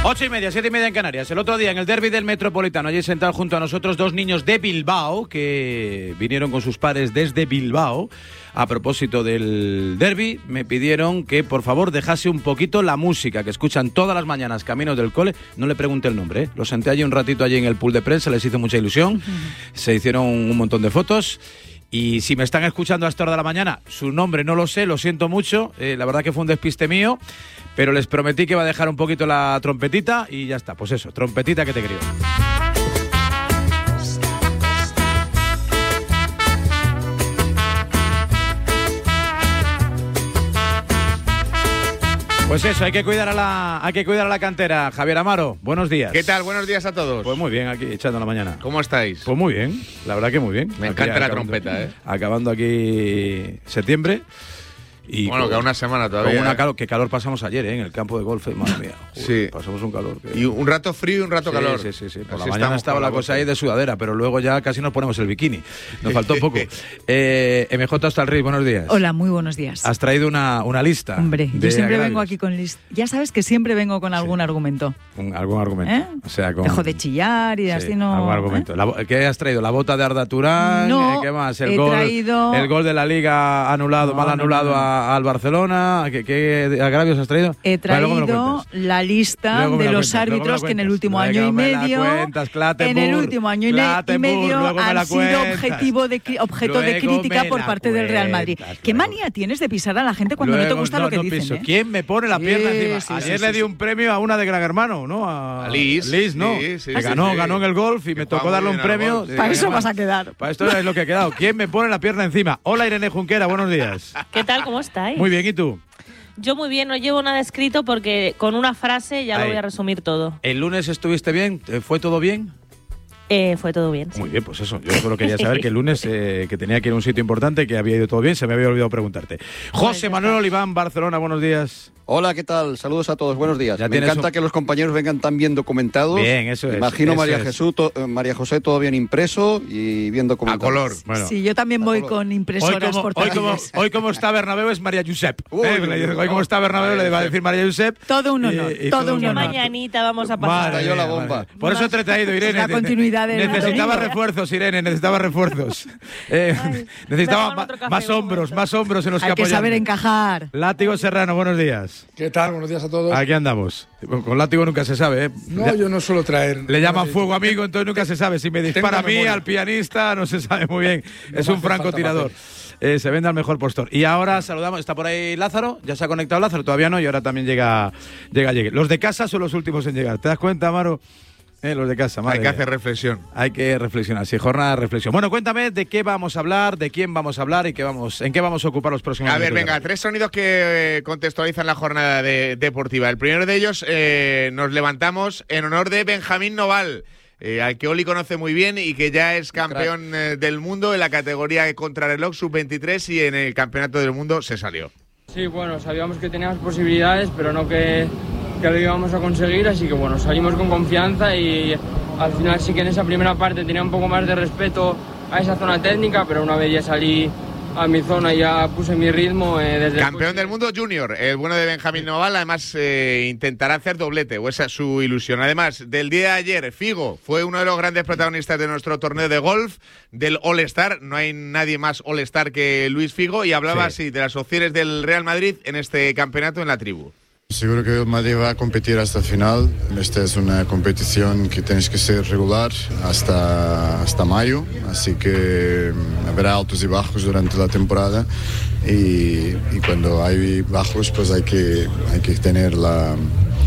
8:30, 7:30 en Canarias. El otro día en el derbi del Metropolitano, allí sentados junto a nosotros dos niños de Bilbao que vinieron con sus padres desde Bilbao. A propósito del derbi, me pidieron que por favor dejase un poquito la música que escuchan todas las mañanas camino del cole. No le pregunté el nombre, ¿eh? Lo senté allí un ratito allí en el pool de prensa, les hizo mucha ilusión. Se hicieron un montón de fotos. Y si me están escuchando a esta hora de la mañana, su nombre no lo sé, lo siento mucho. La verdad que fue un despiste mío, pero les prometí que iba a dejar un poquito la trompetita y ya está. Pues eso, trompetita que te crío. Pues eso, hay que cuidar a la cantera. Javier Amaro, buenos días. ¿Qué tal? Buenos días a todos. Pues muy bien, aquí echando la mañana. ¿Cómo estáis? Pues muy bien, la verdad que muy bien. Me encanta la trompeta, ¿eh? Acabando aquí septiembre. Y bueno, queda una semana todavía. Con calor, qué calor pasamos ayer, en el campo de golf, madre mía. Joder, sí. Pasamos un calor. Y un rato frío y un rato calor. Sí. Por la mañana estaba la cosa ahí de sudadera, pero luego ya casi nos ponemos el bikini. Nos faltó poco. MJ hasta el Rey, buenos días. Hola, muy buenos días. Has traído una lista. Hombre, yo siempre vengo aquí con lista. Ya sabes que siempre vengo con algún argumento. Algún argumento. O sea, dejo de chillar y así no. Algún argumento. ¿Qué has traído? ¿La bota de Arda Turán? No. ¿Qué más? El gol de la Liga anulado, mal anulado al Barcelona. ¿Qué agravios has traído? He traído la lista de los árbitros que en el último año y medio han sido objeto de crítica por parte del Real Madrid. ¿Qué manía tienes de pisar a la gente cuando no te gusta lo que dicen? ¿Quién me pone la pierna encima? Ayer le di un premio a una de Gran Hermano, ¿no? A Liz, ¿no? Ganó en el golf y me tocó darle un premio. Para eso vas a quedar. Para esto es lo que he quedado. ¿Quién me pone la pierna encima? Hola, Irene Junquera, buenos días. ¿Qué tal? ¿Cómo estáis? Muy bien, ¿y tú? Yo muy bien, no llevo nada escrito porque con una frase ya lo voy a resumir todo. ¿El lunes estuviste bien? ¿Fue todo bien? Fue todo bien. Muy bien, pues eso. Yo solo quería saber que el lunes que tenía que ir a un sitio importante, que había ido todo bien, se me había olvidado preguntarte. José Manuel Oliván, Barcelona, buenos días. Hola, ¿qué tal? Saludos a todos, buenos días. Me encanta que los compañeros vengan tan bien documentados. Bien, eso es. Imagino María José todo bien impreso y bien documentado. A color. Bueno. Sí, yo también voy con impresoras portátiles. Hoy como está Bernabéu es María Josep. Hoy como está Bernabéu le va a decir María Josep. Todo un honor. Todo un honor. Mañanita vamos a pasar. Estalló la bomba. Por eso te he traído, Irene. La continuidad de necesitaba refuerzos, Irene, necesitaba refuerzos. Necesitaba más hombros en los que apoyar. Hay que saber encajar. Látigo Serrano, buenos días. ¿Qué tal? Buenos días a todos. Aquí andamos. Con látigo nunca se sabe, ¿eh? No, yo no suelo traer. Le llaman fuego amigo, entonces nunca se sabe. Si me dispara a mí, al pianista, no se sabe muy bien. Es un francotirador. Se vende al mejor postor. Y ahora saludamos, está por ahí Lázaro. Ya se ha conectado Lázaro, todavía no, y ahora también llega. Los de casa son los últimos en llegar. ¿Te das cuenta, Amaro? Los de casa, madre. Hay que hacer reflexión. Hay que reflexionar, sí, jornada de reflexión. Bueno, cuéntame de qué vamos a hablar, de quién vamos a hablar y en qué vamos a ocupar los próximos minutos. A ver, venga, 3 sonidos que contextualizan la jornada deportiva. El primero de ellos, nos levantamos en honor de Benjamín Noval, al que Oli conoce muy bien y que ya es campeón del mundo en la categoría de contrarreloj sub-23 y en el campeonato del mundo se salió. Sí, bueno, sabíamos que teníamos posibilidades, pero no que lo íbamos a conseguir, así que bueno, salimos con confianza y al final sí que en esa primera parte tenía un poco más de respeto a esa zona técnica, pero una vez ya salí a mi zona y ya puse mi ritmo desde campeón del mundo junior, el bueno de Benjamín Noval, además intentará hacer doblete, o esa es su ilusión. Además, del día de ayer, Figo fue uno de los grandes protagonistas de nuestro torneo de golf, del All-Star, no hay nadie más All-Star que Luis Figo, y hablaba así de las opciones del Real Madrid en este campeonato en la tribu. Seguro que el Madrid va a competir hasta el final. Esta es una competición que tienes que ser regular hasta mayo, así que habrá altos y bajos durante la temporada y cuando hay bajos pues hay que tener la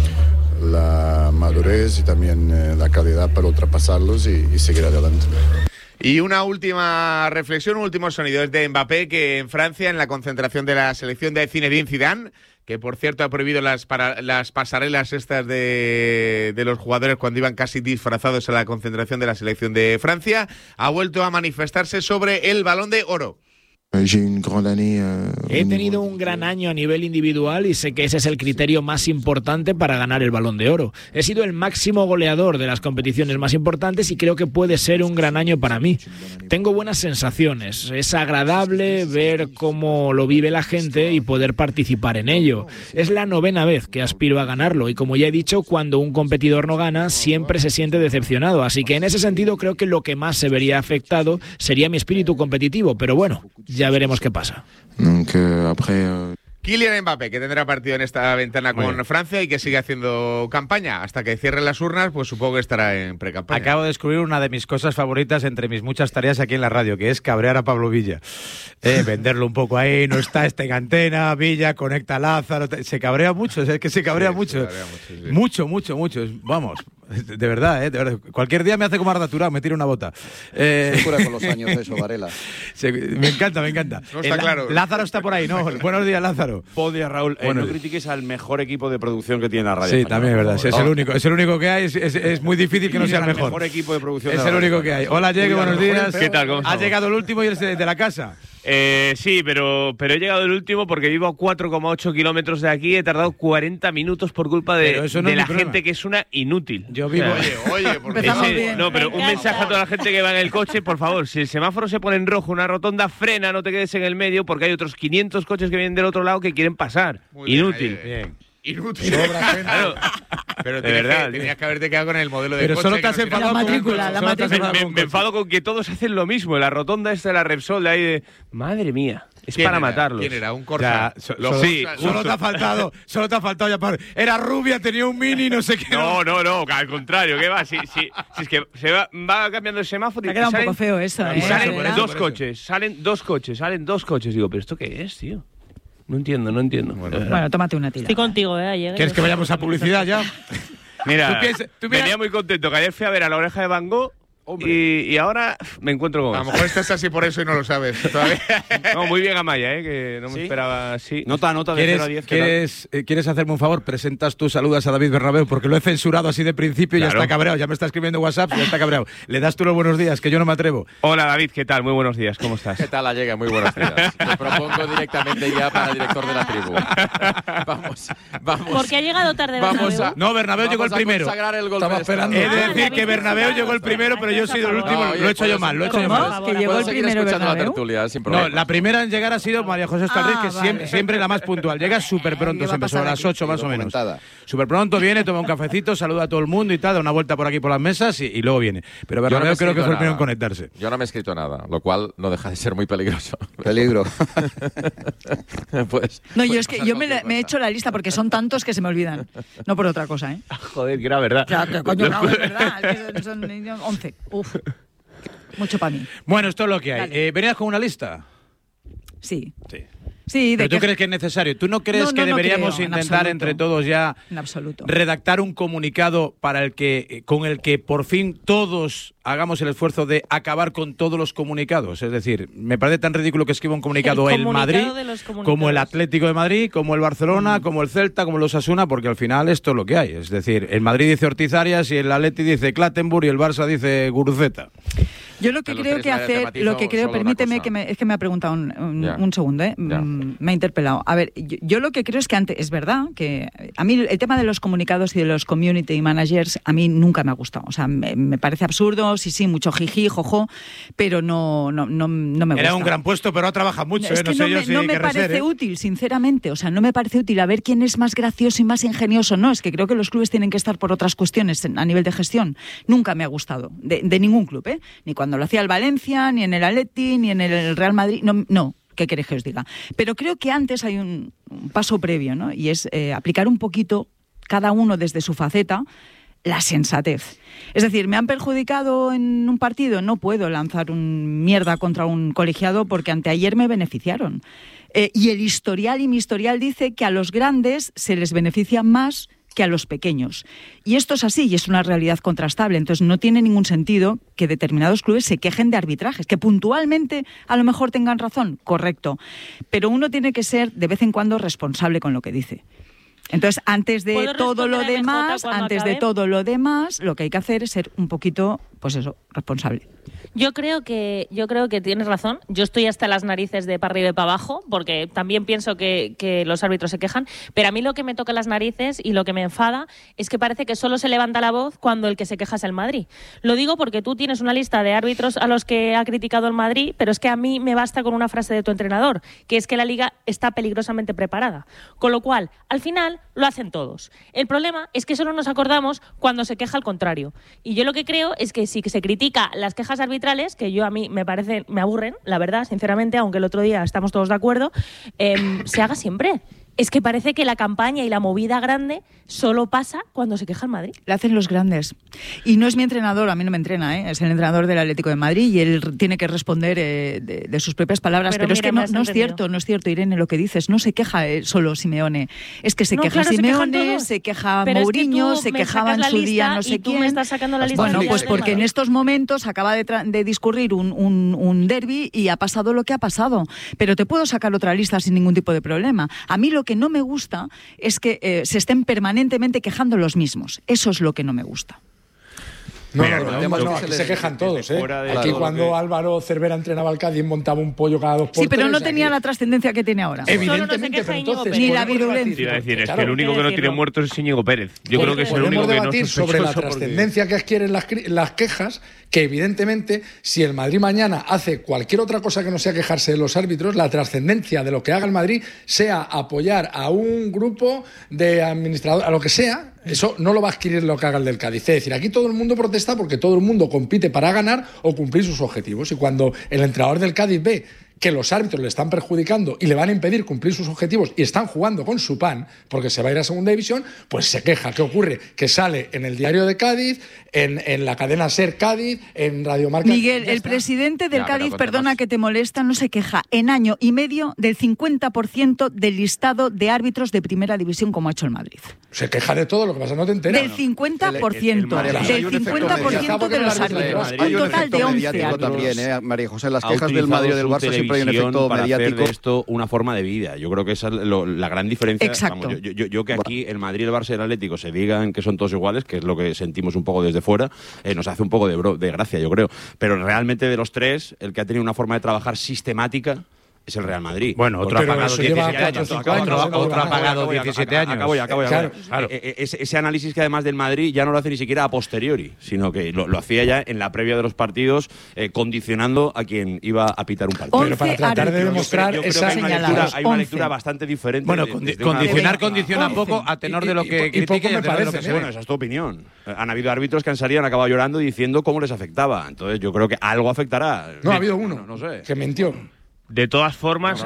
madurez y también la calidad para ultrapasarlos y seguir adelante. Y una última reflexión, un último sonido es de Mbappé, que en Francia, en la concentración de la selección de Zinedine Zidane, que por cierto ha prohibido las pasarelas estas de los jugadores cuando iban casi disfrazados a la concentración de la selección de Francia, ha vuelto a manifestarse sobre el Balón de Oro. He tenido un gran año a nivel individual y sé que ese es el criterio más importante para ganar el Balón de Oro. He sido el máximo goleador de las competiciones más importantes y creo que puede ser un gran año para mí. Tengo buenas sensaciones, es agradable ver cómo lo vive la gente y poder participar en ello. Es la 9ª vez que aspiro a ganarlo y como ya he dicho, cuando un competidor no gana siempre se siente decepcionado, así que en ese sentido creo que lo que más se vería afectado sería mi espíritu competitivo, pero bueno, ya veremos qué pasa. Kylian Mbappé, que tendrá partido en esta ventana con Francia y que sigue haciendo campaña. Hasta que cierren las urnas, pues supongo que estará en precampaña. Acabo de descubrir una de mis cosas favoritas entre mis muchas tareas aquí en la radio, que es cabrear a Pablo Villa. Venderlo un poco ahí, no está en antena, Villa, conecta a Lázaro. Se cabrea mucho, es que se cabrea mucho. Se cabrea mucho, sí. Mucho. Vamos, de verdad, de verdad. Cualquier día me hace como Arda Turán, me tira una bota. Se cura con los años eso, Varela. Me encanta. No está claro. Lázaro está por ahí, ¿no? Buenos días, Lázaro. Buen día, Raúl. No critiques al mejor equipo de producción que tiene la radio. Sí, también es verdad. Es el único que hay. Es muy difícil que no sea el mejor. El mejor equipo de producción. Es el único que hay. Hola, Llegue, buenos días. ¿Qué tal? ¿Cómo has llegado el último y eres de la casa? Sí, pero he llegado el último porque vivo a 4,8 kilómetros de aquí. He tardado 40 minutos por culpa de la gente que es una inútil. Yo vivo... Oye, no, pero un mensaje a toda la gente que va en el coche, por favor, si el semáforo se pone en rojo, una rotonda, frena, no te quedes en el medio porque hay otros 500 coches que vienen del otro lado que quieren pasar. Inútil. Bien. Inútil. Claro. Pero de verdad, tenías que haberte quedado con el modelo de pero coche. Solo te has enfadado la matrícula. Me enfado con que todos hacen lo mismo. En la rotonda esta de la Repsol, de ahí de... Madre mía. Es para matarlos. ¿Quién era? ¿Un Corsa? Solo te ha faltado ya para... Era rubia, tenía un Mini, no sé qué. No, al contrario, ¿qué va? Si es que va cambiando el semáforo y queda un poco feo eso, y salen dos coches. Digo, ¿pero esto qué es, tío? No entiendo. Bueno, tómate una tira. Estoy contigo, ayer. ¿Quieres que vayamos a publicidad ya? Mira, venía muy contento, que ayer fui a ver a La Oreja de Van Gogh. Y ahora me encuentro con... A lo mejor estás así por eso y no lo sabes todavía. No, muy bien Amaya, que no me esperaba así. Nota de 0 a 10. ¿Quieres hacerme un favor? Presentas tus saludos a David Bernabéu, porque lo he censurado así de principio y ya está cabreado. Ya me está escribiendo WhatsApp y ya está cabreado. Le das tú los buenos días, que yo no me atrevo. Hola David, ¿qué tal? Muy buenos días, ¿cómo estás? ¿Qué tal, Allega? Muy buenos días. Te propongo directamente ya para director de la tribu. Vamos. Porque ha llegado tarde No, Bernabéu llegó el primero. Estaba esperando. He de decir que Bernabéu llegó el primero, pero yo he sido el último. Lo he hecho yo mal. Que llegó el primero la tertulia, sin problema. No, la primera en llegar ha sido María José Estalriz, que siempre la más puntual. Llega súper pronto, se empezó a las 8 más o menos. Súper pronto viene, toma un cafecito, saluda a todo el mundo y tal, da una vuelta por aquí por las mesas y luego viene. Pero Bernabéu creo que fue el primero en conectarse. Yo no me he escrito nada, lo cual no deja de ser muy peligroso. Peligro. Pues, no, yo me he hecho la lista porque son tantos que se me olvidan. No por otra cosa, ¿eh? Joder, que era verdad. Claro, que coño, no, es verdad. Es que son 11. Uf. Mucho para mí. Bueno, esto es lo que hay. ¿Venías con una lista? Sí. ¿Pero tú crees que es necesario? ¿Tú no crees que deberíamos intentar entre todos ya redactar un comunicado con el que por fin todos hagamos el esfuerzo de acabar con todos los comunicados? Es decir, me parece tan ridículo que escriba un comunicado el Madrid, como el Atlético de Madrid, como el Barcelona, como el Celta, como el Osasuna, porque al final esto es lo que hay. Es decir, el Madrid dice Ortiz-Arias y el Atleti dice Clattenburg y el Barça dice Guruceta. Yo lo que creo que hacer, permíteme, es que me ha preguntado un segundo, me ha interpelado. A ver, yo lo que creo es que antes, es verdad que a mí el tema de los comunicados y de los community managers a mí nunca me ha gustado. O sea, me parece absurdo, sí, mucho jiji, jojo, pero no me gusta. Era un gran puesto, pero ha trabajado mucho. Es que no me parece útil, sinceramente. O sea, no me parece útil a ver quién es más gracioso y más ingenioso. No, es que creo que los clubes tienen que estar por otras cuestiones a nivel de gestión. Nunca me ha gustado, de ningún club, ni cuando lo hacía el Valencia, ni en el Atleti, ni en el Real Madrid, no, ¿qué queréis que os diga? Pero creo que antes hay un paso previo, ¿no? Y es aplicar un poquito, cada uno desde su faceta, la sensatez. Es decir, ¿me han perjudicado en un partido? No puedo lanzar un mierda contra un colegiado porque anteayer me beneficiaron. Y mi historial dice que a los grandes se les beneficia más que a los pequeños. Y esto es así y es una realidad contrastable. Entonces no tiene ningún sentido que determinados clubes se quejen de arbitrajes, que puntualmente a lo mejor tengan razón, correcto. Pero uno tiene que ser de vez en cuando responsable con lo que dice. Entonces, antes de todo lo demás, lo que hay que hacer es ser un poquito, pues eso, responsable. Yo creo que tienes razón. Yo estoy hasta las narices de para arriba y para abajo, porque también pienso que los árbitros se quejan, pero a mí lo que me toca las narices y lo que me enfada es que parece que solo se levanta la voz cuando el que se queja es el Madrid. Lo digo porque tú tienes una lista de árbitros a los que ha criticado el Madrid, pero es que a mí me basta con una frase de tu entrenador, que es que la Liga está peligrosamente preparada. Con lo cual, al final, lo hacen todos. El problema es que solo nos acordamos cuando se queja al contrario. Y yo lo que creo es que si se critica las quejas arbitrales, que a mí me aburren, la verdad, sinceramente, aunque el otro día estamos todos de acuerdo, se haga siempre. Es que parece que la campaña y la movida grande solo pasa cuando se queja el Madrid. La hacen los grandes. Y no es mi entrenador, a mí no me entrena, es el entrenador del Atlético de Madrid y él tiene que responder de sus propias palabras. Pero es que no es cierto, Irene, lo que dices. No se queja solo Simeone. Es que se queja Simeone, se queja Mourinho, se quejaba en su día no sé quién. Me estás sacando la lista. Bueno, pues porque en estos momentos acaba de discurrir un derbi y ha pasado lo que ha pasado. Pero te puedo sacar otra lista sin ningún tipo de problema. A mí lo que no me gusta es que se estén permanentemente quejando los mismos. Eso es lo que no me gusta. No, aquí se quejan todos, ¿eh? Aquí cuando Álvaro Cervera entrenaba al Cádiz montaba un pollo cada 2 por 3. Sí, pero no tenía la trascendencia que tiene ahora. Evidentemente, pero entonces... Ni la virulencia. Iba a decir, es que el único que no tiene muertos es Íñigo Pérez. Yo creo que es el único que no debatir sobre la trascendencia que adquieren las quejas, que evidentemente, si el Madrid mañana hace cualquier otra cosa que no sea quejarse de los árbitros, la trascendencia de lo que haga el Madrid sea apoyar a un grupo de administradores, a lo que sea, eso no lo va a adquirir lo que haga el del Cádiz. Es decir, aquí todo el mundo protesta porque todo el mundo compite para ganar o cumplir sus objetivos. Y cuando el entrenador del Cádiz ve que los árbitros le están perjudicando y le van a impedir cumplir sus objetivos y están jugando con su pan porque se va a ir a segunda división, pues se queja. ¿Qué ocurre? Que sale en el diario de Cádiz, en la cadena SER Cádiz, en Radio Marca... Miguel, el presidente del Cádiz, perdona que te molesta, no se queja en año y medio del 50% del listado de árbitros de primera división como ha hecho el Madrid. Se queja de todo, lo que pasa no te enteras. Del 50%, del 50% de los árbitros. Un total de 11 árbitros. También, María José, las quejas del Madrid y del Barça siempre hay un efecto para mediático. Hacer de esto una forma de vida. Yo creo que esa es la gran diferencia. Exacto. Vamos, yo que aquí el Madrid, el Barça y el Atlético se digan que son todos iguales, que es lo que sentimos un poco desde fuera, nos hace un poco de gracia, yo creo. Pero realmente de los tres, el que ha tenido una forma de trabajar sistemática es el Real Madrid. Bueno, otro ha pagado 17 años. Otro ha pagado 17 años. Acabo ya. Claro. Ese análisis que además del Madrid ya no lo hace ni siquiera a posteriori, sino que lo hacía ya en la previa de los partidos, condicionando a quien iba a pitar un partido. Pero para tratar de demostrar esa señalada. Hay una lectura bastante diferente. Bueno, condicionar condiciona poco a tenor de lo que critique y a tenor de lo que se... Bueno, esa es tu opinión. Han habido árbitros que han salido y han acabado llorando diciendo cómo les afectaba. Entonces yo creo que algo afectará. No, ha habido uno, no sé, que mintió. De todas formas,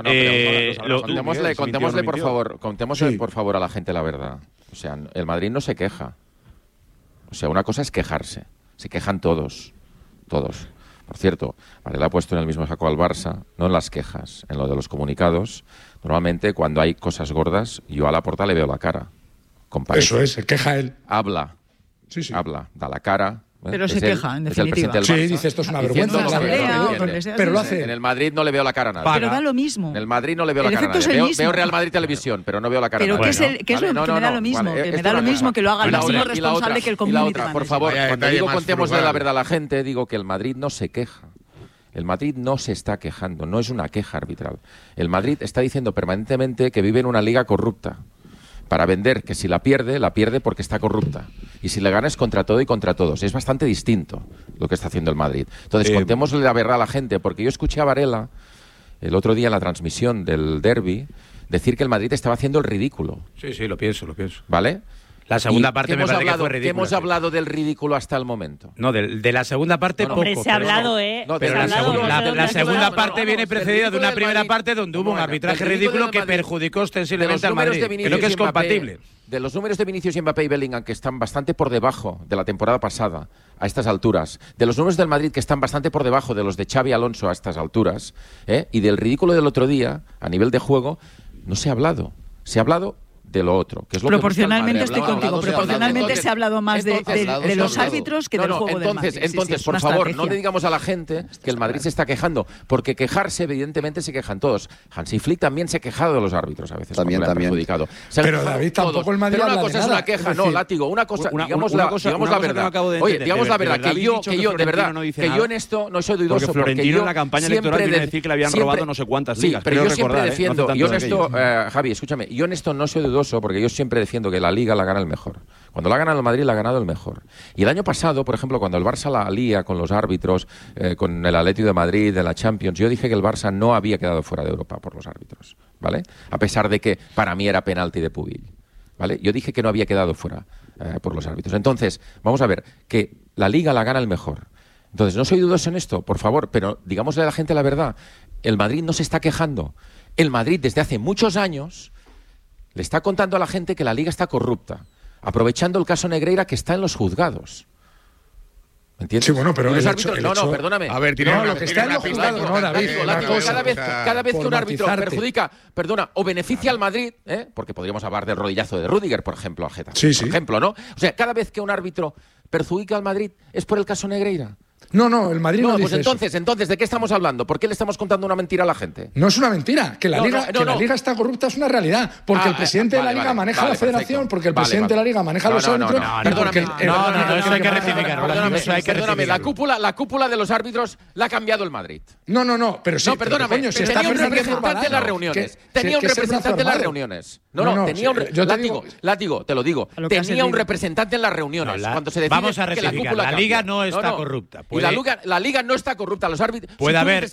contémosle por favor a la gente la verdad. O sea, el Madrid no se queja. O sea, una cosa es quejarse. Se quejan todos. Todos. Por cierto, Varela ha puesto en el mismo saco al Barça, no en las quejas, en lo de los comunicados. Normalmente, cuando hay cosas gordas, yo a Laporta le veo la cara. Comparece. Eso es, se queja él. Habla. Sí. Habla, da la cara. Pero se queja, en definitiva. Sí, dice, esto es una vergüenza. Pero lo hace. En el Madrid no le veo la cara a nadie. Pero da lo mismo. En el Madrid no le veo la cara a nadie. Veo Real Madrid Televisión, pero no veo la cara a nadie. Pero ¿qué es lo que me da lo mismo? Que me da lo mismo que lo haga el máximo responsable que el community manager. Y la otra, por favor, cuando digo contémosle la verdad a la gente, digo que el Madrid no se queja. El Madrid no se está quejando, no es una queja arbitral. El Madrid está diciendo permanentemente que vive en una liga corrupta. Para vender que si la pierde porque está corrupta. Y si le gana es contra todo y contra todos. Es bastante distinto lo que está haciendo el Madrid. Entonces, contémosle la verdad a la gente, porque yo escuché a Varela el otro día en la transmisión del derbi decir que el Madrid estaba haciendo el ridículo. Sí, lo pienso. ¿Vale? La segunda parte me parece que fue ridícula. ¿Qué hemos hablado del ridículo hasta el momento? No, de la segunda parte poco. Hombre, se ha hablado, pero la segunda parte viene precedida de una primera parte donde hubo un arbitraje ridículo que perjudicó ostensiblemente al Madrid. Creo que es compatible. De los números de Vinicius, Mbappé y Bellingham, que están bastante por debajo de la temporada pasada, a estas alturas, de los números del Madrid, que están bastante por debajo de los de Xavi Alonso a estas alturas, y del ridículo del otro día, a nivel de juego, no se ha hablado. Se ha hablado de lo otro. Que es lo proporcionalmente que estoy contigo. Proporcionalmente se ha hablado más de los árbitros que del juego del Madrid. Entonces, por favor, no le digamos a la gente que el Madrid se está quejando, porque quejarse, evidentemente, se quejan todos. Hansi Flick también se ha quejado de los árbitros a veces. También. Perjudicado. Pero David, tampoco el Madrid Pero habla una cosa de es una nada. queja, Es no, decir, látigo. Una cosa, digamos una la verdad. Oye, digamos la verdad, que yo en esto no soy dudoso. Porque Florentino en la campaña electoral viene a decir que le habían robado no sé cuántas ligas. Pero yo siempre defiendo, yo en esto, Javi, escúchame, yo en esto no soy dudoso porque yo siempre defiendo que la Liga la gana el mejor. Cuando la ha ganado el Madrid, la ha ganado el mejor. Y el año pasado, por ejemplo, cuando el Barça la lía con los árbitros, con el Atlético de Madrid, de la Champions, yo dije que el Barça no había quedado fuera de Europa por los árbitros, ¿vale? A pesar de que para mí era penalti de Pubil, ¿vale? Yo dije que no había quedado fuera por los árbitros. Entonces, vamos a ver, que la Liga la gana el mejor. Entonces, no soy dudoso en esto, por favor, pero digámosle a la gente la verdad. El Madrid no se está quejando. El Madrid, desde hace muchos años, le está contando a la gente que la Liga está corrupta, aprovechando el caso Negreira que está en los juzgados. ¿Me entiendes? Sí, bueno, pero los árbitros, no, perdóname. A ver, lo que está en los juzgados, no, David. Cada vez que un árbitro perjudica, o beneficia al Madrid, porque podríamos hablar del rodillazo de Rüdiger, por ejemplo, al Getafe, por ejemplo, ¿no? O sea, cada vez que un árbitro perjudica al Madrid es por el caso Negreira. No, el Madrid no dice pues entonces, ¿de qué estamos hablando? ¿Por qué le estamos contando una mentira a la gente? No es una mentira, que la Liga está corrupta es una realidad, porque el presidente de la Liga maneja la federación, porque el presidente de la Liga maneja los árbitros. Eso hay que rectificar. Perdóname, la cúpula de los árbitros la ha cambiado el Madrid. No, pero sí. Perdóname, tenía un representante en las reuniones. Tenía un representante en las reuniones. Látigo, te lo digo. Tenía un representante en las reuniones. Cuando se decide vamos a rectificar, la Liga no está corrupta. La Liga no está corrupta, los árbitros. Puede haber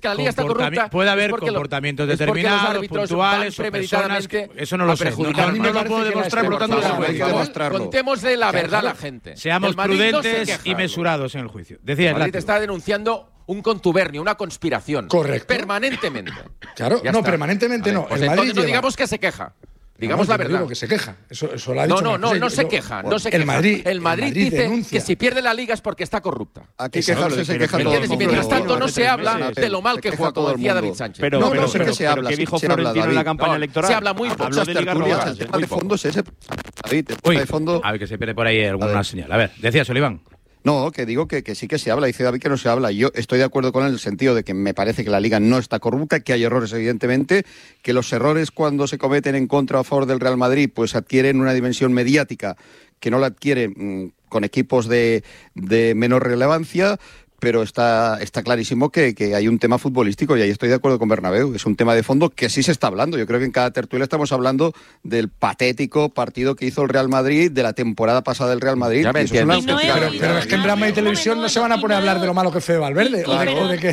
comportamientos determinados, puntuales, o personas. Eso no lo sé. No lo puedo demostrar, por lo tanto no lo puedo demostrarlo. Contémosle la verdad a la gente. Seamos prudentes y mesurados en el juicio. Decía, el Madrid está denunciando un contubernio, una conspiración. Correcto. Permanentemente. Claro, permanentemente no. Pues entonces no digamos que se queja. Digamos la verdad. Digo que se queja. Eso lo ha dicho. No se queja. El Madrid dice que si pierde la Liga es porque está corrupta. Aquí quejarse se queja todo el mundo. Y mientras tanto no se habla de lo mal que juega, como decía David Sánchez. Pero ¿qué dijo Florentino en la campaña electoral? Se habla muy poco. El tema de fondo es ese. David, de fondo. A ver, que se pierde por ahí alguna señal. A ver, decías, Oliván. No, que digo que sí que se habla, dice David que no se habla. Yo estoy de acuerdo con él en el sentido de que me parece que la Liga no está corrupta, que hay errores evidentemente, que los errores cuando se cometen en contra o a favor del Real Madrid pues adquieren una dimensión mediática que no la adquieren con equipos de menor relevancia. Pero está clarísimo que hay un tema futbolístico y ahí estoy de acuerdo con Bernabéu. Es un tema de fondo que sí se está hablando. Yo creo que en cada tertulia estamos hablando del patético partido que hizo el Real Madrid, de la temporada pasada del Real Madrid. Pero es que en Real Madrid Televisión no se van a poner a hablar de lo malo que fue Valverde. O de que...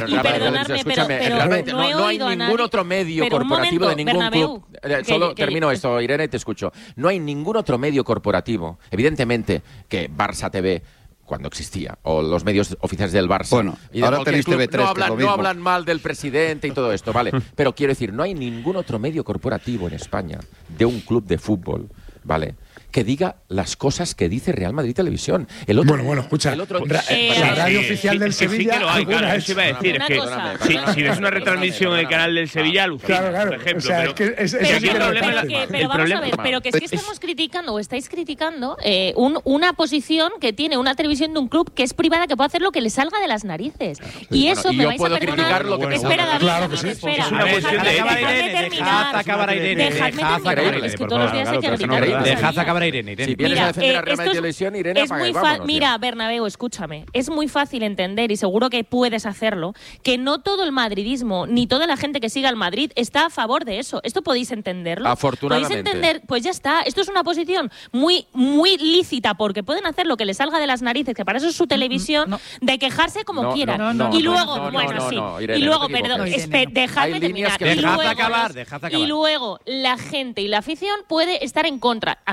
No hay ningún otro medio corporativo de ningún club. Solo termino esto, Irene, te escucho. No hay ningún otro medio corporativo, evidentemente, que Barça TV, cuando existía, o los medios oficiales del Barça. Bueno, y ahora tenéis TV3, no hablan mal del presidente y todo esto, ¿vale? Pero quiero decir, no hay ningún otro medio corporativo en España de un club de fútbol, ¿vale?, que diga las cosas que dice Real Madrid Televisión. Bueno, escucha, la radio oficial del Sevilla... Sí que lo hay, claro, eso iba a decir. Es que si ves una retransmisión en el canal del Sevilla, alucina, por ejemplo. O sea, pero vamos a ver, pero que es que estamos criticando, o estáis criticando, una posición que tiene una televisión de un club que es privada, que puede hacer lo que le salga de las narices. Y eso me vais a perdonar. Espera, David, claro que sí. Espera, es una cuestión de dejad acabar a Irene. Es que todos los días hay que gritar. Dejad acabar a Irene. Si vienes a defender a Real Madrid Televisión, Irene, mira, Bernabéu, escúchame. Es muy fácil entender, y seguro que puedes hacerlo, que no todo el madridismo, ni toda la gente que siga al Madrid está a favor de eso. Esto podéis entenderlo. Afortunadamente. Podéis entender, pues ya está. Esto es una posición muy, muy lícita, porque pueden hacer lo que les salga de las narices, que para eso es su televisión, de quejarse como quieran. Y luego, perdón, dejadme terminar. Dejad acabar. Y luego, la gente y la afición puede estar en contra. A mí no me gusta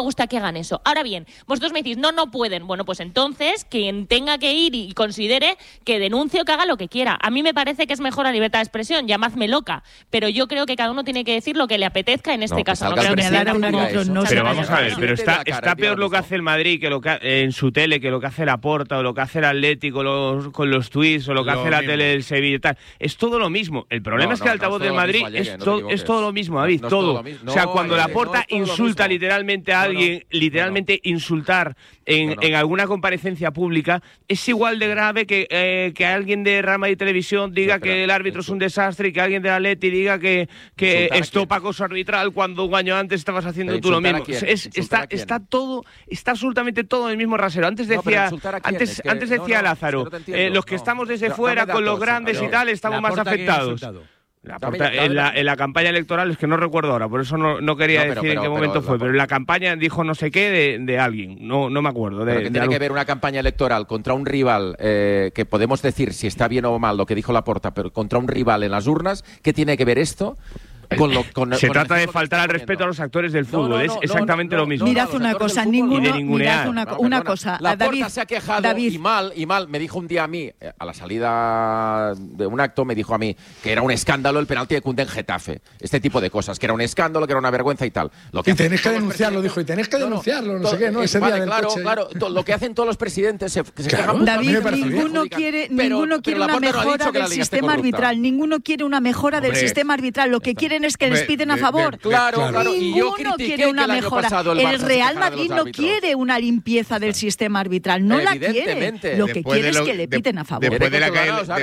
gusta que hagan eso. Ahora bien, vosotros me decís, no pueden. Bueno, pues entonces, quien tenga que ir y considere que denuncie o que haga lo que quiera. A mí me parece que es mejor la libertad de expresión, llamadme loca, pero yo creo que cada uno tiene que decir lo que le apetezca en este caso. No creo que pero vamos a ver, pero está peor lo que hace el Madrid que lo que en su tele, que lo que hace Laporta o lo que hace el Atlético con los tuits o lo que hace la tele del Sevilla y tal. Es todo lo mismo. El problema es que el altavoz del Madrid es todo lo mismo, David, todo. O sea, cuando Laporta insulta literalmente a alguien, insultar en alguna comparecencia pública, es igual de grave que alguien de Real Madrid Televisión diga que el árbitro es un desastre y que alguien de Atleti diga que estopa acoso arbitral cuando un año antes estabas haciendo tú lo mismo. Está absolutamente todo en el mismo rasero. Antes decía Lázaro, los que estamos desde fuera con los grandes y tal estamos más afectados. En la campaña electoral, es que no recuerdo ahora, por eso no quería decir en qué momento fue, pero en la campaña dijo no sé qué de alguien, no me acuerdo. Pero que tiene que ver una campaña electoral contra un rival, que podemos decir si está bien o mal lo que dijo Laporta, pero contra un rival en las urnas, ¿qué tiene que ver esto? Se trata de faltar al respeto a los actores del fútbol, es exactamente lo mismo. Mirad una cosa, una cosa. Laporta se ha quejado y mal, me dijo un día a mí, a la salida de un acto, me dijo a mí que era un escándalo el penalti de Koundé en Getafe. Este tipo de cosas, que era un escándalo, que era una vergüenza y tal. Y tenéis que denunciarlo, dijo, y tenéis que denunciarlo, no sé qué, ¿no? Ese día del coche. Claro, lo que hacen todos los presidentes se quejan. David, ninguno quiere una mejora del sistema arbitral, ninguno quiere una mejora del sistema arbitral, lo que quieren es que les piden a favor. Claro. Ninguno quiere una mejora. El Real Madrid no quiere una limpieza del sistema arbitral, no la quiere. Lo que quiere es que le piten a favor. Después de la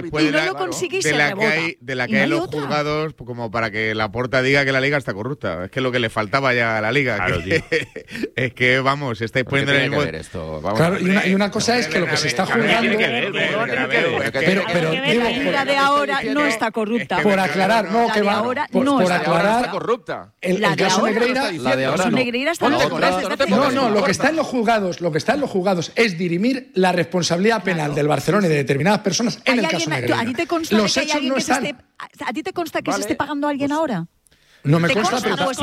que hay los juzgados, como para que Laporta diga que la Liga está corrupta. Es que lo que le faltaba ya a la Liga. Claro, es que, vamos, estáis poniendo en el mismo... Claro, y una cosa es que lo que se está juzgando... Pero la Liga de ahora no está corrupta. Por aclarar, no, que va... Por aclarar, está corrupta. El caso Negreira, Negreira está no, lo que está en los juzgados es dirimir la responsabilidad penal del Barcelona y de determinadas personas en el caso Negreira. ¿A ti te consta que se esté pagando a alguien ahora? No me consta,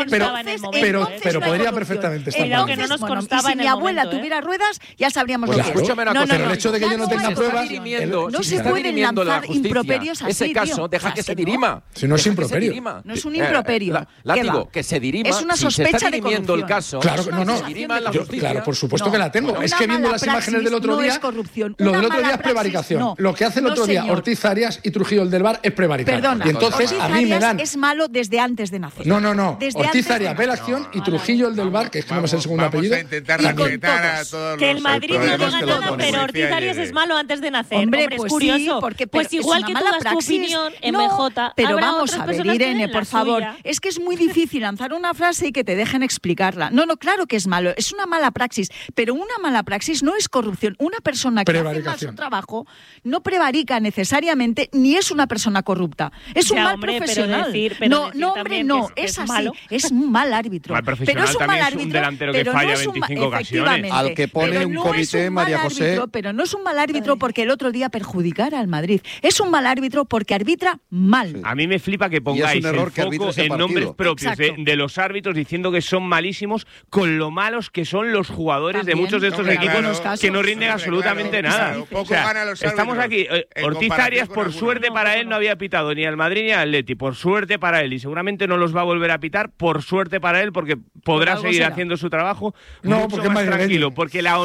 pero podría perfectamente estar. Si mi abuela tuviera ruedas, ya sabríamos lo que es. Escúchame una cosa, pero el hecho de que yo no tenga pruebas... No se pueden lanzar improperios así, ese caso, deja que se dirima. Si no es improperio. No es un improperio. Látigo, que se dirima. Es una sospecha de corrupción. El caso, claro, Claro, por supuesto que la tengo. Es que viendo las imágenes del otro día... Lo del otro día es prevaricación. Lo que hace el otro día Ortiz Arias y Trujillo del Bar es prevaricar. Perdona, y entonces a mí me dan... es malo desde antes de nacer. No. Ortiz Arias ve la acción y Trujillo el del Bar, que es que no me sé el segundo apellido. Vamos a intentar respetar a todos que el Madrid no diga nada, pero Ortiz Arias es malo antes de nacer. Hombre, es curioso. Pues igual que tú das tu opinión en MJ, pero vamos a ver, Irene, por favor. Es que es muy difícil lanzar una frase y que te dejen explicarla. No, claro que es malo. Es una mala praxis. Pero una mala praxis no es corrupción. Una persona que hace mal su trabajo no prevarica necesariamente ni es una persona corrupta. Es un mal profesional. No. Es así. Es un mal árbitro. Pero es un mal árbitro. Un delantero que falla 25 ocasiones. Al que pone un comité, María José. Pero no es un mal árbitro porque el otro día perjudicara al Madrid. Es un mal árbitro porque arbitra mal. A mí me flipa que pongáis el foco en nombres propios de los árbitros diciendo que son malísimos con lo malos que son los jugadores de muchos de estos equipos que no rinden absolutamente nada. O sea, estamos aquí. Ortiz Arias, por suerte para él, no había pitado ni al Madrid ni al Atleti. Por suerte para él. Y seguramente no los va a volver a pitar, por suerte para él, porque podrá seguir haciendo su trabajo mucho más tranquilo, porque la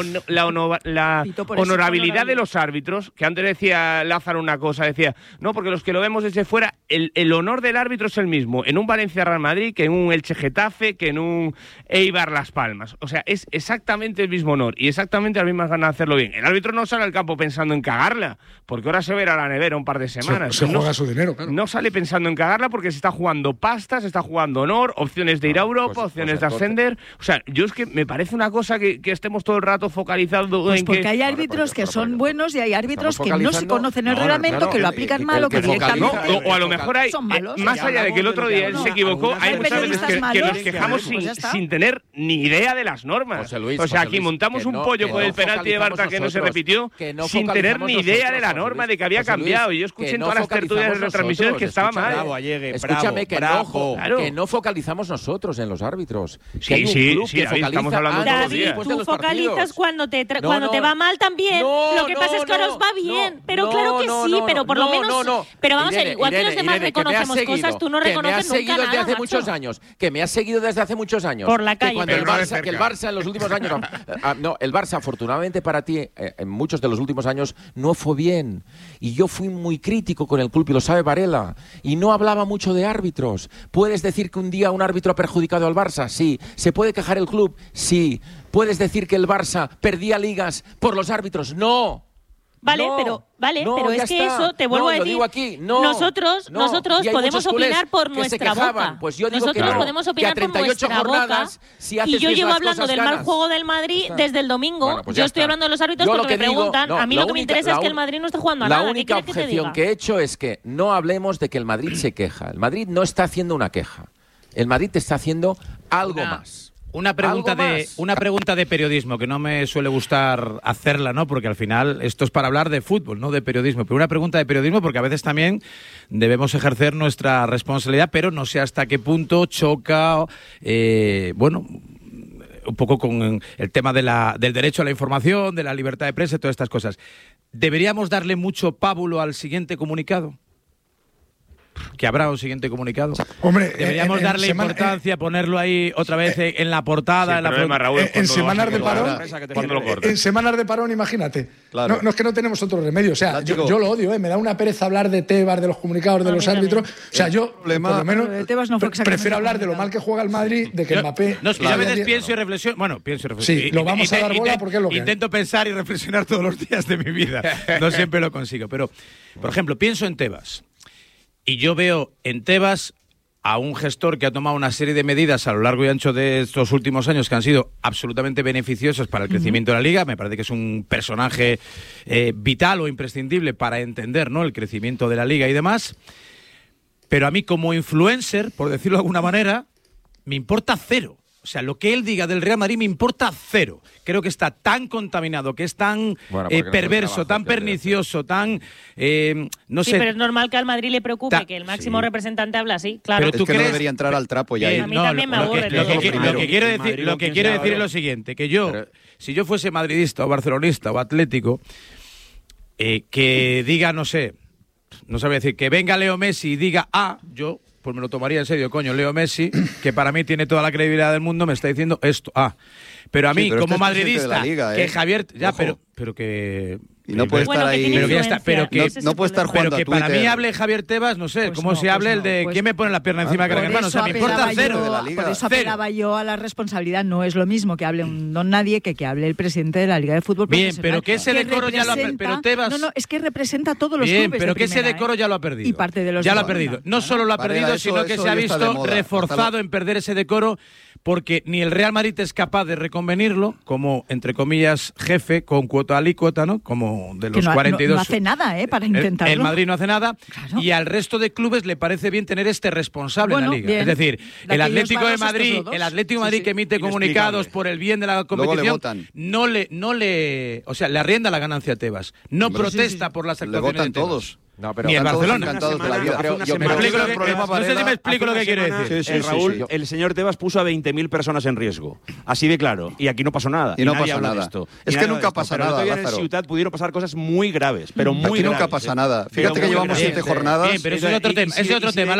honorabilidad de los árbitros, que antes decía Lázaro una cosa, decía, no, porque los que lo vemos desde fuera, el honor del árbitro es el mismo en un Valencia-Real Madrid que en un Elche-Getafe, que en un Eibar-Las Palmas. O sea, es exactamente el mismo honor y exactamente las mismas ganas de hacerlo bien. El árbitro no sale al campo pensando en cagarla, porque ahora se verá a la nevera un par de semanas. Se juega su dinero, claro. No sale pensando en cagarla porque se está jugando pasta, se está jugando honor, opciones de ir a Europa, opciones de ascender. O sea, yo es que me parece una cosa que estemos todo el rato focalizados en porque hay árbitros que son buenos y hay árbitros que no se conocen el reglamento, que lo aplican mal o que directamente... O a lo mejor hay, más allá de que el otro día él se equivocó, hay muchas veces que nos quejamos sin tener ni idea de las normas. O sea, aquí montamos un pollo con el penalti de Bartra que no se repitió sin tener ni idea de la norma, de que había cambiado. Y yo escuché en todas las tertulias de retransmisiones que estaba mal. Escúchame, que no focalizamos nosotros en los árbitros. Sí, estamos hablando todos los días. Tú focalizas cuando te va mal también. Lo que pasa es que ahora os va bien. Pero claro que sí, pero por lo menos... Pero vamos a ver, igual que los demás reconocemos cosas, tú no reconoces nunca nada, desde hace muchos años. Que me has seguido desde hace muchos años. Por la calle. Que el Barça en los últimos años... el Barça, afortunadamente para ti, en muchos de los últimos años, no fue bien. Y yo fui muy crítico con el club, y lo sabe Varela. Y no hablaba mucho de árbitros. ¿Puedes decir que un día un árbitro ha perjudicado al Barça? Sí. ¿Se puede quejar el club? Sí. ¿Puedes decir que el Barça perdía ligas por los árbitros? No. Vale, pero es que eso, te vuelvo a decir, nosotros podemos opinar por nuestra boca. Pues yo digo nosotros podemos opinar por nuestra boca. Y yo llevo hablando del mal juego del Madrid desde el domingo. Bueno, pues yo estoy hablando de los árbitros porque me preguntan. A mí lo que me interesa es que el Madrid no esté jugando a nada. La única objeción que he hecho es que no hablemos de que el Madrid se queja. El Madrid no está haciendo una queja. El Madrid está haciendo algo más. Una pregunta de periodismo, que no me suele gustar hacerla, ¿no? Porque al final esto es para hablar de fútbol, no de periodismo. Pero una pregunta de periodismo, porque a veces también debemos ejercer nuestra responsabilidad, pero no sé hasta qué punto choca, un poco con el tema del derecho a la información, de la libertad de prensa y todas estas cosas. ¿Deberíamos darle mucho pábulo al siguiente comunicado? Que habrá un siguiente comunicado. Hombre, deberíamos darle importancia, ponerlo ahí otra vez en la portada. En semanas de parón, imagínate. Claro. No es que no tenemos otro remedio. O sea, yo lo odio, me da una pereza hablar de Tebas, de los comunicados de los árbitros. O sea, yo por lo menos prefiero hablar de lo mal que juega el Madrid, de que Mbappé... No, es que yo a veces pienso y reflexiono. Bueno, pienso y reflexiono. Sí, lo vamos a dar bola porque es lo que intento pensar y reflexionar todos los días de mi vida. No siempre lo consigo. Pero, por ejemplo, pienso en Tebas. Y yo veo en Tebas a un gestor que ha tomado una serie de medidas a lo largo y ancho de estos últimos años que han sido absolutamente beneficiosas para el crecimiento de la Liga. Me parece que es un personaje vital o imprescindible para entender, ¿no?, el crecimiento de la Liga y demás. Pero a mí como influencer, por decirlo de alguna manera, me importa cero. O sea, lo que él diga del Real Madrid me importa cero. Creo que está tan contaminado, que es tan perverso, tan pernicioso, tan... no sé. Sí, pero es normal que al Madrid le preocupe que el máximo representante habla así, claro. Pero tú crees... no debería entrar al trapo ya. A mí también me aburre. Lo que quiero decir es lo siguiente, que yo, si yo fuese madridista o barcelonista o atlético, que diga, no sabía decir, que venga Leo Messi y diga yo... pues me lo tomaría en serio, coño. Leo Messi, que para mí tiene toda la credibilidad del mundo, me está diciendo esto. Pero a mí, como madridista, Liga, que Javier... Ya, pero que... Y no puede estar ahí... no puede estar jugando pero que para mí hable Javier Tebas, no sé, como si hable el de quién me pone la pierna encima de Gran Hermano. O sea, me importa cero de la Liga. Por eso apelaba yo a la responsabilidad. No es lo mismo que hable un don nadie que hable el presidente de la Liga de Fútbol Profesional. Bien, pero que ese decoro ya lo ha perdido. Pero Tebas... No, es que representa a todos los clubes. Bien, pero que ese decoro ya lo ha perdido. Y parte de los ya lo ha perdido. No solo lo ha perdido, sino que se ha visto reforzado en perder ese decoro, porque ni el Real Madrid es capaz de reconvenirlo como, entre comillas, jefe con cuota alícuota, ¿no? Como de los 42. No hace nada, para intentarlo. El Madrid no hace nada, claro. Y al resto de clubes le parece bien tener este responsable en la Liga. Bien. Es decir, el Atlético de Madrid, que emite comunicados por el bien de la competición, no le arrienda la ganancia a Tebas. No protesta por las actuaciones de Tebas. Todos. No, ni el Barcelona. No sé si me explico lo que quiero decir. Raúl, el señor Tebas puso a 20.000 personas en riesgo. Así de claro. Y aquí no pasó nada. Y no pasa nada. Es que nunca pasa nada, Lázaro. En Ciutat pudieron pasar cosas muy graves, pero muy graves. Aquí nunca pasa nada. Fíjate que llevamos 7 jornadas. Bien, pero eso es otro tema.